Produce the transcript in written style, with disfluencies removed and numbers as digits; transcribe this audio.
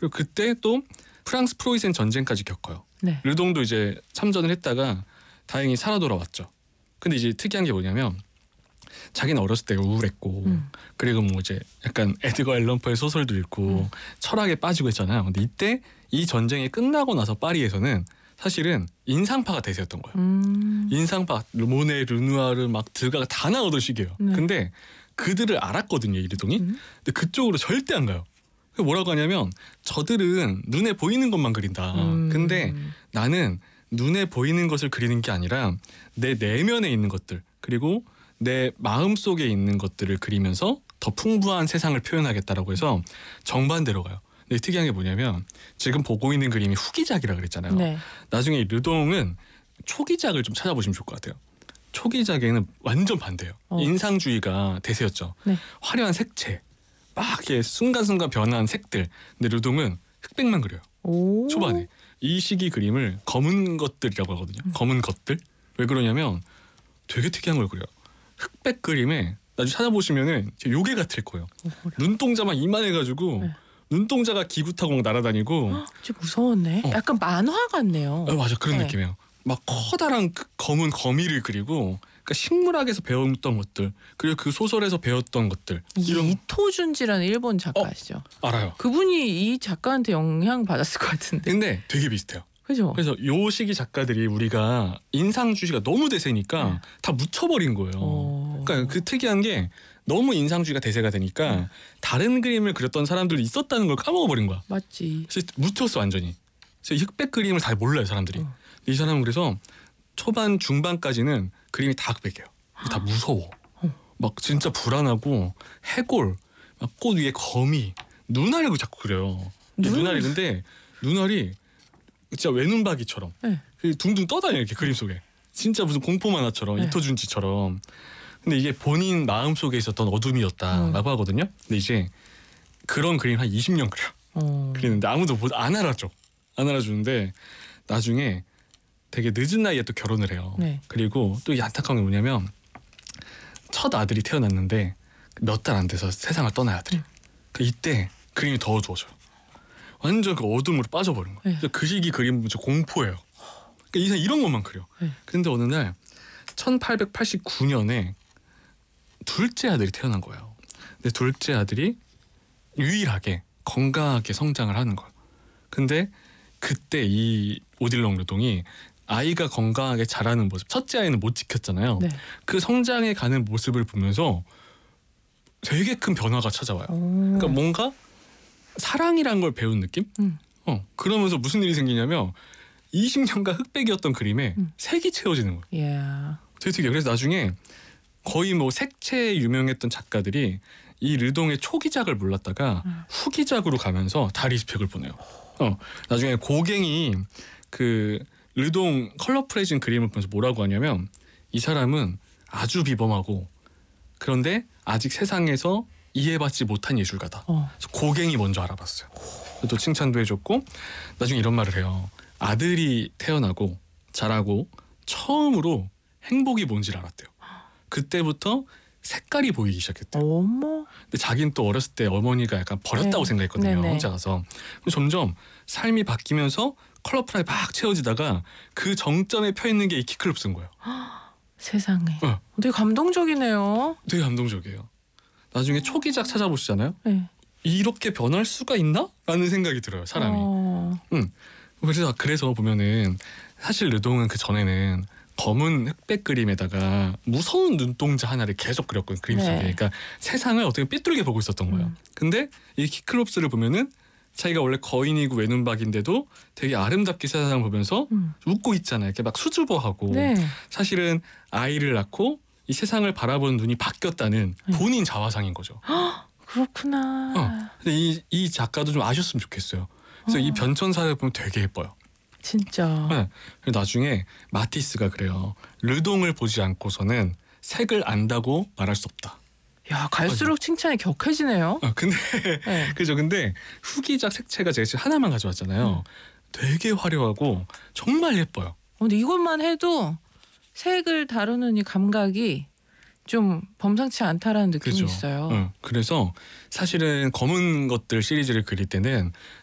그리고 그때 또 프랑스 프로이센 전쟁까지 겪어요. 네. 르동도 이제 참전을 했다가 다행히 살아 돌아왔죠. 근데 이제 특이한 게 뭐냐면 자기는 어렸을 때 우울했고 그리고 뭐 이제 약간 에드거 앨런 포의 소설도 읽고 철학에 빠지고 했잖아요. 근데 이때 이 전쟁이 끝나고 나서 파리에서는 사실은 인상파가 대세였던 거예요. 인상파, 모네, 르누아르 막 드가가 다 나오던 시기예요. 네. 근데 그들을 알았거든요, 이 르동이. 근데 그쪽으로 절대 안 가요. 뭐라고 하냐면 저들은 눈에 보이는 것만 그린다. 근데 나는 눈에 보이는 것을 그리는 게 아니라 내 내면에 있는 것들 그리고 내 마음속에 있는 것들을 그리면서 더 풍부한 세상을 표현하겠다라고 해서 정반대로 가요. 근데 특이한 게 뭐냐면 지금 보고 있는 그림이 후기작이라 그랬잖아요. 네. 나중에 르동은 초기작을 좀 찾아보시면 좋을 것 같아요. 초기작에는 완전 반대예요. 인상주의가 대세였죠. 네. 화려한 색채 막 이렇게 순간순간 변한 색들. 근데 르동은 흑백만 그려요. 오. 초반에. 이 시기 그림을 검은 것들이라고 하거든요. 검은 것들. 왜 그러냐면 되게 특이한 걸 그려요. 흑백 그림에 나중에 찾아보시면은 요괴 같을 거예요. 눈동자만 이만해가지고 네. 눈동자가 기구 타고 날아다니고. 진짜 무서웠네. 약간 만화 같네요. 맞아 그런 네. 느낌이에요. 막 커다란 그 검은 거미를 그리고 그러니까 식물학에서 배웠던 것들 그리고 그 소설에서 배웠던 것들. 이런 이토준지라는 일본 작가시죠. 알아요. 그분이 이 작가한테 영향 받았을 것 같은데. 근데 되게 비슷해요. 그죠? 그래서 요 시기 작가들이 우리가 인상주의가 너무 대세니까 다 묻혀버린 거예요. 그러니까 그 특이한 게 너무 인상주의가 대세가 되니까 다른 그림을 그렸던 사람들이 있었다는 걸 까먹어버린 거야. 맞지. 그래서 묻혔어 완전히. 그래서 흑백 그림을 잘 몰라요 사람들이. 이 사람은 그래서 초반 중반까지는 그림이 다 흑백이에요. 다 무서워. 막 진짜 불안하고 해골, 막 꽃 위에 거미, 눈알을 자꾸 그려요. 눈알이 근데 눈알이 진짜 외눈박이처럼 네. 둥둥 떠다녀요 이렇게 그림 속에. 진짜 무슨 공포 만화처럼 네. 이토준지처럼. 근데 이게 본인 마음 속에 있었던 어둠이었다라고 하거든요. 근데 이제 그런 그림 한 20년 그려. 그리는데 아무도 안 알아줘. 안 알아주는데 나중에 되게 늦은 나이에 또 결혼을 해요. 네. 그리고 또 이 안타까운 게 뭐냐면 첫 아들이 태어났는데 몇 달 안 돼서 세상을 떠나야 돼. 이때 그림이 더 어두워져요. 완전 그 어둠으로 빠져버린 거예요. 네. 그 시기 그림은 진짜 공포예요. 그러니까 이상 이런 것만 그려. 네. 근데 어느 날 1889년에 둘째 아들이 태어난 거예요. 근데 둘째 아들이 유일하게 건강하게 성장을 하는 거예요. 근데 그때 이 오딜롱 르동이 아이가 건강하게 자라는 모습, 첫째 아이는 못 지켰잖아요. 네. 그 성장해 가는 모습을 보면서 되게 큰 변화가 찾아와요. 그러니까 뭔가 사랑이란 걸 배운 느낌? 그러면서 무슨 일이 생기냐면 20년간 흑백이었던 그림에 색이 채워지는 거예요. Yeah. 되게 특이해요. 그래서 나중에 거의 뭐 색채에 유명했던 작가들이 이 르동의 초기작을 몰랐다가 후기작으로 가면서 다 리스펙을 보내요. 나중에 고갱이 그 르동 컬러 프레진 그림을 보면서 뭐라고 하냐면 이 사람은 아주 비범하고 그런데 아직 세상에서 이해받지 못한 예술가다. 그래서 고갱이 먼저 알아봤어요. 또 칭찬도 해줬고 나중에 이런 말을 해요. 아들이 태어나고 자라고 처음으로 행복이 뭔지를 알았대요. 그때부터 색깔이 보이기 시작했대요. 어머. 근데 자기는 또 어렸을 때 어머니가 약간 버렸다고 네. 생각했거든요. 네네. 혼자 가서. 점점 삶이 바뀌면서 컬러풀하게 막 채워지다가 그 정점에 펴 있는 게 이 키클롭스인 거예요. 세상에. 되게 감동적이네요. 되게 감동적이에요. 나중에 초기작 찾아보시잖아요. 네. 이렇게 변할 수가 있나? 라는 생각이 들어요. 사람이. 그래서 보면은 사실 르동은 그 전에는 검은 흑백 그림에다가 무서운 눈동자 하나를 계속 그렸거든요. 그림 속에. 네. 그러니까 세상을 어떻게 삐뚤게 보고 있었던 거예요. 근데 이 키클롭스를 보면은 자기가 원래 거인이고 외눈박인데도 되게 아름답게 세상을 보면서 웃고 있잖아요. 이렇게 막 수줍어하고. 네. 사실은 아이를 낳고 이 세상을 바라보는 눈이 바뀌었다는 본인 자화상인 거죠. 그렇구나. 근데 이 작가도 좀 아셨으면 좋겠어요. 그래서 이 변천사를 보면 되게 예뻐요. 진짜. 네. 나중에 마티스가 그래요. 르동을 보지 않고서는 색을 안다고 말할 수 없다. 야, 갈수록 칭찬이 격해지네요. 근데 네. 그죠. 근데 후기작 색채가 제가 지금 하나만 가져왔잖아요. 되게 화려하고 정말 예뻐요. 근데 이것만 해도 색을 다루는 이 감각이 좀 범상치 않다라는 느낌이 그죠. 있어요. 그래서 사실은 검은 것들 시리즈를 그릴 때는